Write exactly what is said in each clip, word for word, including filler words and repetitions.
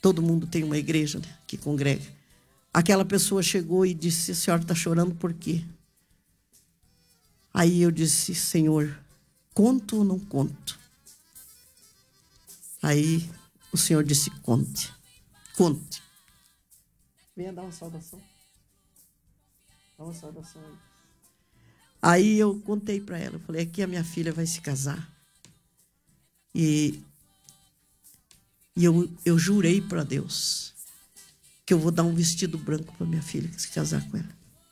Todo mundo tem uma igreja, né, que congrega. Aquela pessoa chegou e disse: a senhora está chorando por quê? Aí eu disse: Senhor, conto ou não conto? Aí o Senhor disse: conte, conte. Venha dar uma saudação. Dá uma saudação aí. Aí eu contei para ela, eu falei: aqui a minha filha vai se casar. E, e eu, eu jurei para Deus que eu vou dar um vestido branco para minha filha se casar com ela.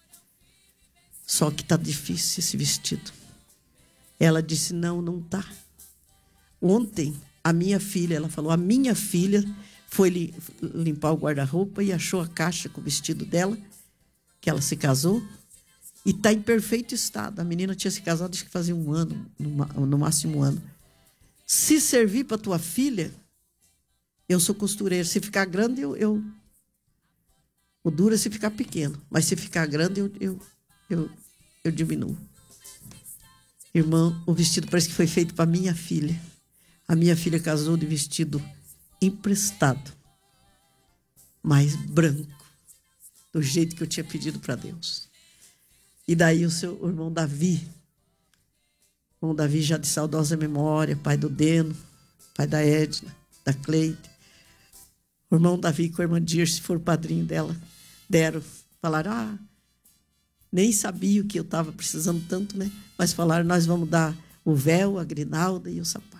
Só que tá difícil esse vestido. Ela disse: não, não tá. Ontem, a minha filha, ela falou, a minha filha foi li, limpar o guarda-roupa e achou a caixa com o vestido dela, que ela se casou, e está em perfeito estado. A menina tinha se casado, acho que fazia um ano, no, no máximo um ano. Se servir para tua filha, eu sou costureira. Se ficar grande, eu... eu o duro é se ficar pequeno, mas se ficar grande, eu, eu, eu, eu diminuo. Irmã, o vestido parece que foi feito para minha filha. A minha filha casou de vestido emprestado, mas branco, do jeito que eu tinha pedido para Deus. E daí o seu o irmão Davi, o irmão Davi já de saudosa memória, pai do Deno, pai da Edna, da Cleide. O irmão Davi com a irmã Dirce foram padrinho dela, deram, falaram: ah, nem sabia o que eu estava precisando tanto, né? Mas falaram: nós vamos dar o véu, a grinalda e o sapato.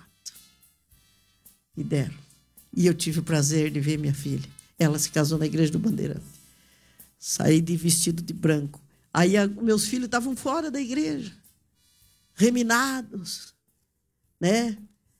E deram. E eu tive o prazer de ver minha filha. Ela se casou na igreja do Bandeirante. Saí de vestido de branco. Aí a, meus filhos estavam fora da igreja, reminados, né?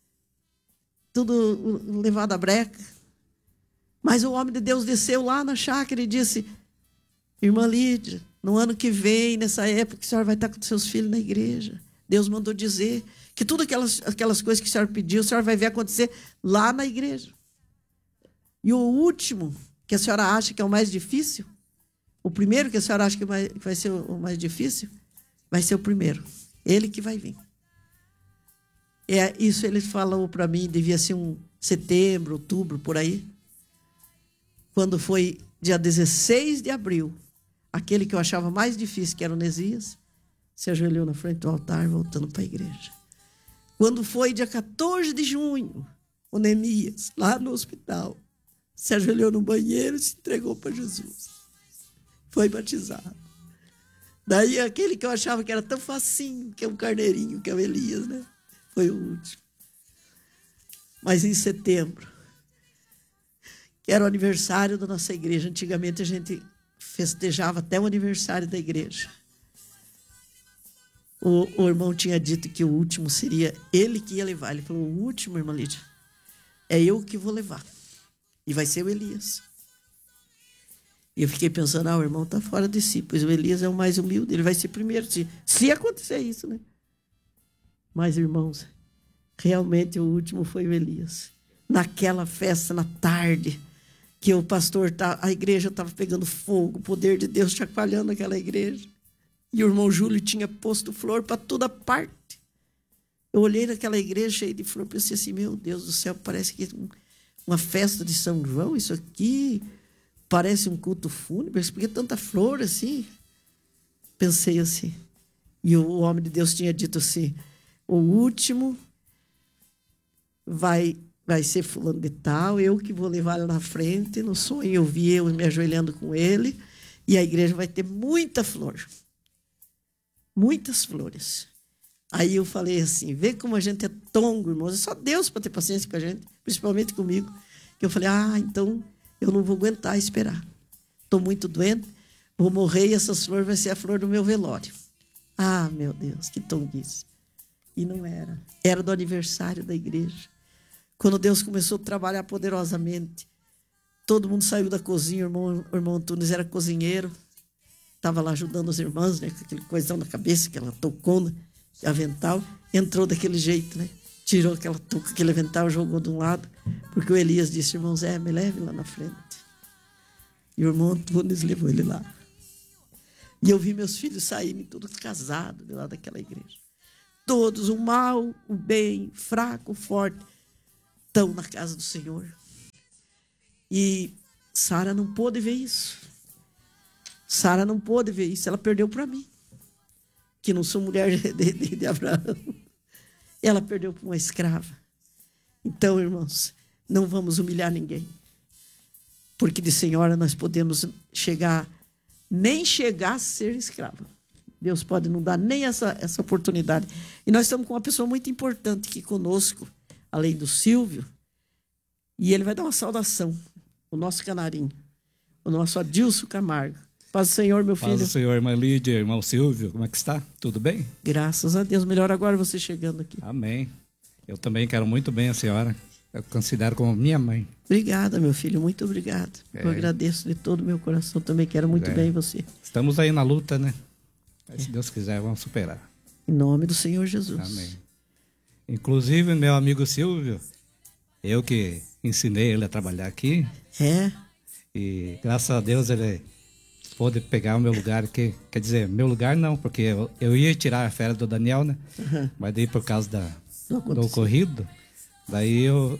Tudo levado à breca. Mas o homem de Deus desceu lá na chácara e disse: irmã Lídia, no ano que vem, nessa época, a senhora vai estar com seus filhos na igreja. Deus mandou dizer que tudo aquelas, aquelas coisas que a senhora pediu, a senhora vai ver acontecer lá na igreja. E o último, que a senhora acha que é o mais difícil, o primeiro que a senhora acha que vai, que vai ser o mais difícil, vai ser o primeiro. Ele que vai vir. É, isso ele falou para mim, devia ser um setembro, outubro, por aí. Quando foi dia dezesseis de abril, aquele que eu achava mais difícil, que era o Nesias, se ajoelhou na frente do altar, voltando para a igreja. Quando foi dia quatorze de junho, o Neemias, lá no hospital, se ajoelhou no banheiro e se entregou para Jesus. Foi batizado. Daí aquele que eu achava que era tão facinho, que é um carneirinho, que é o Elias, né? Foi o último. Mas em setembro, que era o aniversário da nossa igreja, antigamente a gente festejava até o aniversário da igreja. O, o irmão tinha dito que o último seria ele que ia levar. Ele falou: o último, irmã Lídia, é eu que vou levar. E vai ser o Elias. E eu fiquei pensando: ah, o irmão está fora de si, pois o Elias é o mais humilde, ele vai ser primeiro, se, se acontecer isso, né? Mas, irmãos, realmente o último foi o Elias. Naquela festa, na tarde, que o pastor, tá, a igreja estava pegando fogo, o poder de Deus chacoalhando aquela igreja. E o irmão Júlio tinha posto flor para toda parte. Eu olhei naquela igreja cheia de flor e pensei assim: meu Deus do céu, parece que uma festa de São João, isso aqui parece um culto fúnebre, por que tanta flor assim? Pensei assim. E o homem de Deus tinha dito assim: o último vai, vai ser fulano de tal, eu que vou levar ele na frente. No sonho eu vi eu me ajoelhando com ele, e a igreja vai ter muita flor. Muitas flores. Aí eu falei assim: vê como a gente é tongo, irmãos. É só Deus para ter paciência com a gente, principalmente comigo. Que eu falei: ah, então eu não vou aguentar esperar. Estou muito doente, vou morrer e essas flores vai ser a flor do meu velório. Ah, meu Deus, que tonguice. E não era. Era do aniversário da igreja. Quando Deus começou a trabalhar poderosamente, todo mundo saiu da cozinha. O irmão, o irmão Antunes era cozinheiro. Estava lá ajudando os irmãos, né, com aquele coisão na cabeça, aquela toucona, avental. Entrou daquele jeito, né? Tirou aquela touca, aquele avental, jogou de um lado. Porque o Elias disse: irmão Zé, me leve lá na frente. E o irmão Antunes levou ele lá. E eu vi meus filhos saírem todos casados de lá daquela igreja. Todos, o mal, o bem, fraco, o forte, estão na casa do Senhor. E Sara não pôde ver isso. Sara não pôde ver isso. Ela perdeu para mim, que não sou mulher de, de, de Abraão. Ela perdeu para uma escrava. Então, irmãos, não vamos humilhar ninguém. Porque de senhora nós podemos chegar, nem chegar a ser escrava. Deus pode não dar nem essa, essa oportunidade. E nós estamos com uma pessoa muito importante aqui conosco, além do Silvio. E ele vai dar uma saudação. O nosso canarinho. O nosso Adilson Camargo. Paz do Senhor, meu filho. Paz do Senhor, irmã Lídia, irmão Silvio. Como é que está? Tudo bem? Graças a Deus. Melhor agora você chegando aqui. Amém. Eu também quero muito bem a senhora. Eu considero como minha mãe. Obrigada, meu filho. Muito obrigado. É. Eu agradeço de todo o meu coração. Também quero muito é. bem você. Estamos aí na luta, né? Mas, é. se Deus quiser, vamos superar. Em nome do Senhor Jesus. Amém. Inclusive, meu amigo Silvio, eu que ensinei ele a trabalhar aqui. É. E graças a Deus ele pôde pegar o meu lugar aqui. Quer dizer, meu lugar não, porque eu, eu ia tirar a férias do Daniel, né? Uhum. Mas daí por causa da, do ocorrido, daí eu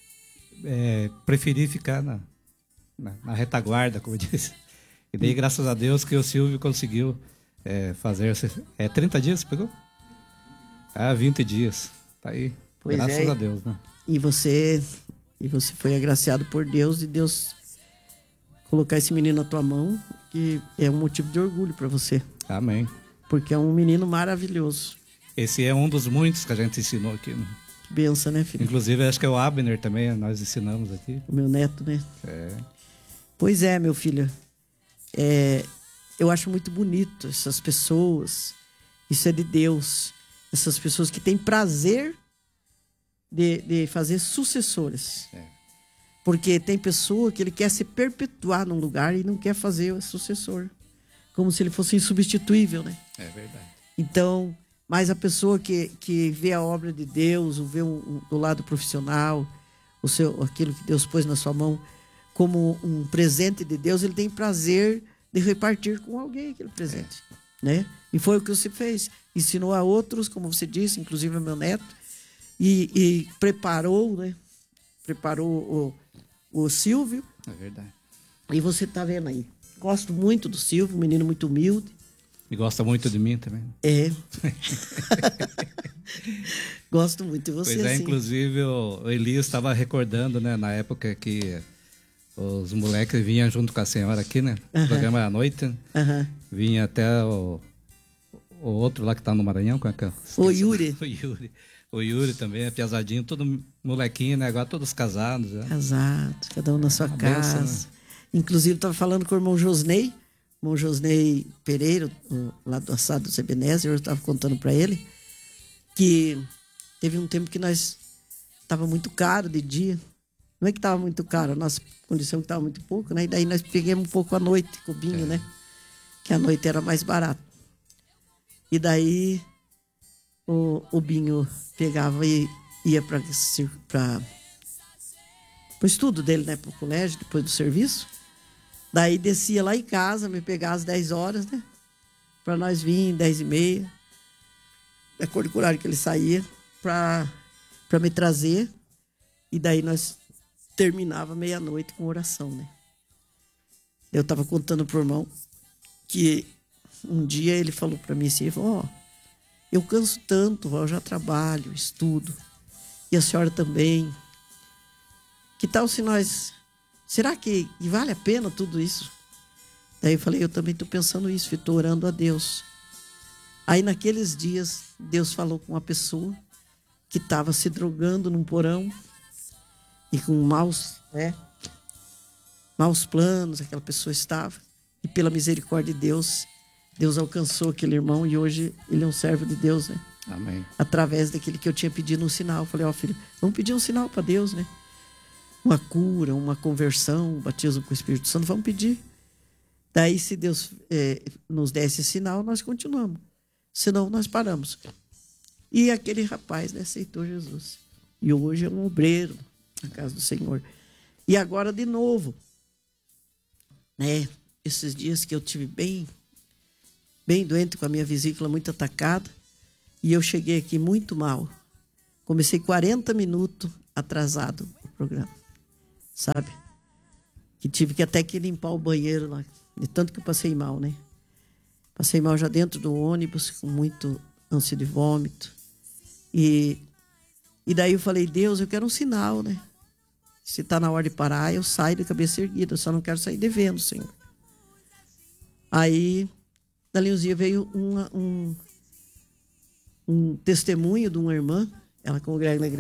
é, preferi ficar na, na, na retaguarda, como eu disse. E daí, graças a Deus, que o Silvio conseguiu é, fazer... É trinta dias, pegou? Ah, vinte dias. Tá aí. Pois graças é. a Deus, né? E você, e você foi agraciado por Deus, e Deus colocar esse menino na tua mão, que é um motivo de orgulho para você. Amém. Porque é um menino maravilhoso. Esse é um dos muitos que a gente ensinou aqui, né? Que benção, né, filho? Inclusive, acho que é o Abner também, nós ensinamos aqui. O meu neto, né? É. Pois é, meu filho. É, eu acho muito bonito essas pessoas. Isso é de Deus. Essas pessoas que têm prazer de, de fazer sucessores. É. Porque tem pessoa que ele quer se perpetuar num lugar e não quer fazer o sucessor. Como se ele fosse insubstituível, né? É verdade. Então, mas a pessoa que, que vê a obra de Deus, ou vê um, um, do lado profissional, o seu, aquilo que Deus pôs na sua mão como um presente de Deus, ele tem prazer de repartir com alguém aquele presente. É. Né? E foi o que você fez. Ensinou a outros, como você disse, inclusive ao meu neto, e, e preparou, né? Preparou o, o Silvio. É verdade. E você tá vendo aí. Gosto muito do Silvio, um menino muito humilde. E gosta muito de mim também. É. Gosto muito de você, pois é, assim. Inclusive o Elias estava recordando, né, na época que os moleques vinham junto com a senhora aqui, né? Uh-huh. O programa à noite. Uh-huh. Vinha até o, o outro lá que tá no Maranhão. Como é que é? O Yuri. O Yuri. O Yuri também, é piazadinho, todo molequinho, né? Agora todos casados. Né? Casados, cada um na sua Uma casa. benção, né? Inclusive, estava falando com o irmão Josnei, o irmão Josnei Pereira, lá do Assado do Ebenezer, eu estava contando para ele que teve um tempo que nós estava muito caro de dia. Não é que estava muito caro, a nossa condição estava muito pouco, né? E daí nós pegamos um pouco à noite com o Binho, é. né? Que a noite era mais barato. E daí o, o Binho pegava e ia para o estudo dele, né? Para o colégio, depois do serviço. Daí descia lá em casa, me pegar às dez horas, né? Para nós vir, dez e meia. De acordo com o horário que ele saía, para me trazer. E daí nós terminava meia-noite com oração, né? Eu estava contando pro irmão que um dia ele falou para mim assim, ó, oh, eu canso tanto, eu já trabalho, estudo, e a senhora também. Que tal se nós... Será que vale a pena tudo isso? Daí eu falei, eu também estou pensando isso, estou orando a Deus. Aí naqueles dias, Deus falou com uma pessoa que estava se drogando num porão e com maus, né, maus planos, aquela pessoa estava. E pela misericórdia de Deus, Deus alcançou aquele irmão e hoje ele é um servo de Deus, né? Amém. Através daquele que eu tinha pedido um sinal. Eu falei, ó, oh, filho, vamos pedir um sinal para Deus, né? Uma cura, uma conversão, um batismo com o Espírito Santo, vamos pedir. Daí, se Deus é, nos der esse sinal, nós continuamos. Senão, nós paramos. E aquele rapaz, né, aceitou Jesus. E hoje é um obreiro na casa do Senhor. E agora, de novo, né, esses dias que eu tive bem, bem doente, com a minha vesícula muito atacada, e eu cheguei aqui muito mal. Comecei quarenta minutos atrasado o programa. Sabe? que tive que até que limpar o banheiro lá, de tanto que eu passei mal, né? Passei mal já dentro do ônibus, com muito ânsia de vômito. E, e daí eu falei, Deus, eu quero um sinal, né? Se está na hora de parar, eu saio de cabeça erguida, eu só não quero sair devendo, Senhor. Aí, dali uns dias veio uma, um, um testemunho de uma irmã, ela congrega na igreja.